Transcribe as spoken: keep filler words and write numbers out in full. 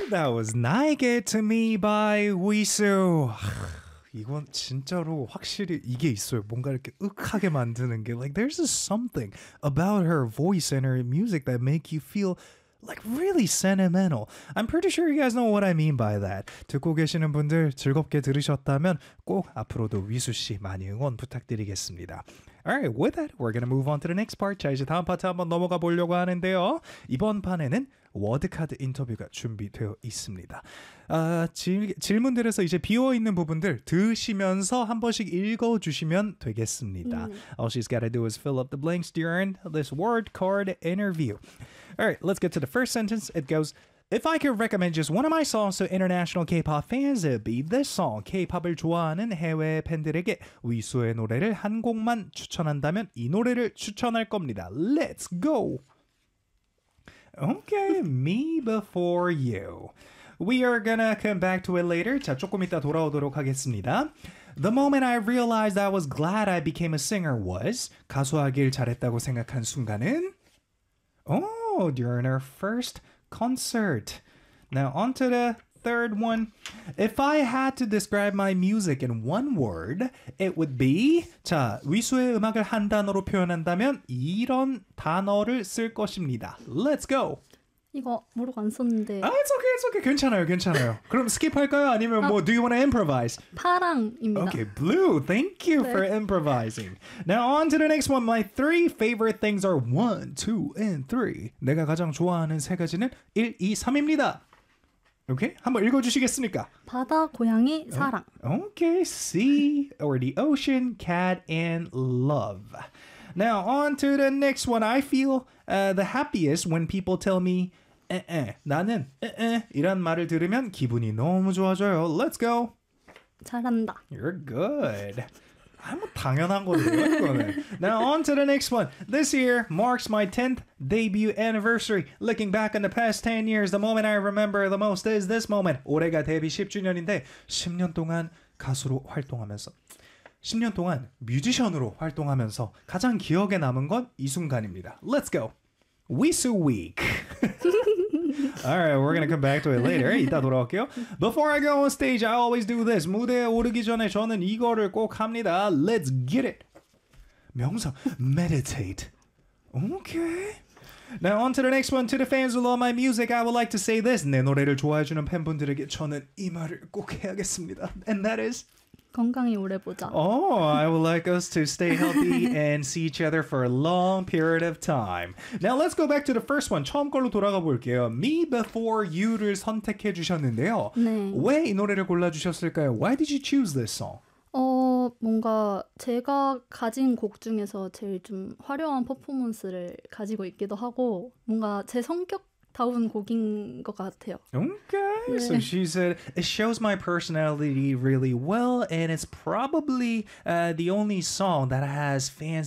That was 나에게 to me by 위수. 이건 진짜로 확실히 이게 있어요. 뭔가 이렇게 윽하게 만드는 게 like there's just something about her voice and her music that make you feel like really sentimental. I'm pretty sure you guys know what I mean by that. 듣고 계시는 분들 즐겁게 들으셨다면 꼭 앞으로도 위수 씨 많이 응원 부탁드리겠습니다. Alright, with that, we're gonna move on to the next part. 자, 이제 다음 파트 한번 넘어가 보려고 하는데요. 이번 판에는 워드카드 인터뷰가 준비되어 있습니다. 아, 질, 질문들에서 이제 비어있는 부분들 드시면서 한 번씩 읽어주시면 되겠습니다. 음. All she's got to do is fill up the blanks during this word card interview. Alright, let's get to the first sentence. It goes, If I could recommend just one of my songs to international K-pop fans, it'd be this song. K-팝을 좋아하는 해외 팬들에게 위수의 노래를 한 곡만 추천한다면 이 노래를 추천할 겁니다. Let's go! Okay, me before you. We are gonna come back to it later. 자, 조금 이따 돌아오도록 하겠습니다. The moment I realized I was glad I became a singer was 가수하길 잘했다고 생각한 순간은 Oh, during our first concert. Now on to the third one. If I had to describe my music in one word, it would be 자, 위수의 음악을 한 단어로 표현한다면 이런 단어를 쓸 것입니다. Let's go. 이거 모르고 안 썼는데. 아, it's okay, it's okay. 괜찮아요, 괜찮아요. 그럼 스킵할까요? 아니면 뭐, do you want to improvise? 파랑입니다. Okay, blue. Thank you 네. for improvising. Now on to the next one. My three favorite things are one, two, and three. 내가 가장 좋아하는 세 가지는 일, 이, 삼입니다. Okay, 한번 읽어주시겠습니까? 바다, 고양이, 사랑. Okay, sea or the ocean, cat, and love. Now on to the next one. I feel uh, the happiest when people tell me 에에, 나는 에에 이란 말을 들으면 기분이 너무 좋아져요. Let's go. 잘한다. You're good. 아, 뭐 당연한 거네요. Now on to the next one. This year marks my tenth debut anniversary. Looking back on the past ten years, the moment I remember the most is this moment. 올해가 데뷔 십 주년인데 십 년 동안 가수로 활동하면서 십 년 동안 뮤지션으로 활동하면서 가장 기억에 남은 건 이 순간입니다. Let's go. 위수 week. Alright, we're gonna come back to it later. 이따 돌아올게요. Before I go on stage, I always do this. 무대에 오르기 전에 저는 이거를 꼭 합니다. Let's get it. 명상, meditate. Okay. Now on to the next one. To the fans who love my music, I would like to say this. 내 노래를 좋아해주는 팬분들에게 저는 이 말을 꼭 해야겠습니다. And that is... 건강히 오래 보자. Oh, I would like us to stay healthy and see each other for a long period of time. Now let's go back to the first one. 처음 걸로 돌아가 볼게요. Me Before You를 선택해 주셨는데요. 네. 왜 이 노래를 골라주셨을까요? Why did you choose this song? 어, 뭔가 제가 가진 곡 중에서 제일 좀 화려한 퍼포먼스를 가지고 있기도 하고 뭔가 제 성격 다운 곡인 것 같아요. Okay, 네. so she said, it shows my personality really well and it's probably uh, the only song that has fans